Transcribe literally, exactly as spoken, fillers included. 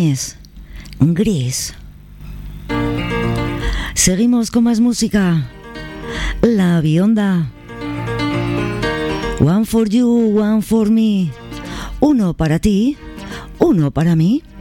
es Gris. Seguimos con más música. La Bionda. One for you, one for me. Uno para ti, uno para mí.